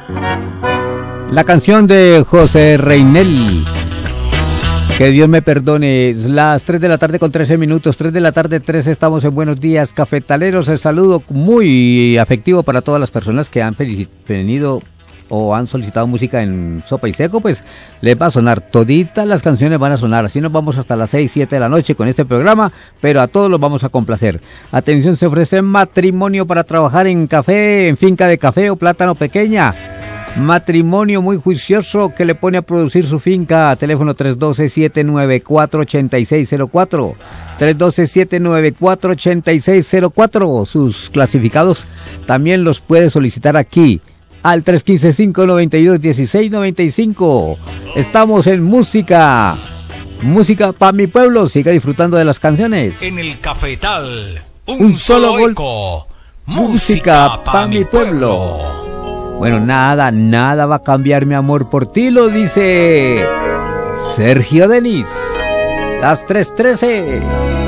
La canción de José Reinel. Que Dios me perdone. Las 3 de la tarde con 13 minutos. 3 de la tarde 13. Estamos en Buenos Días Cafetaleros. El saludo muy afectivo para todas las personas que han venido o han solicitado música en Sopa y Seco. Pues les va a sonar. Toditas las canciones van a sonar. Así nos vamos hasta las 6, 7 de la noche con este programa. Pero a todos los vamos a complacer. Atención, se ofrece matrimonio para trabajar en café, en finca de café o plátano pequeña. Matrimonio muy juicioso que le pone a producir su finca. Teléfono 312-794-8604. 312-794-8604. Sus clasificados también los puede solicitar aquí al 315-592-1695. Estamos en música. Música para mi pueblo. Siga disfrutando de las canciones. En el cafetal, un solo eco. Música para mi pueblo. Bueno, nada va a cambiar mi amor por ti, lo dice Sergio Denis. Las 3:13.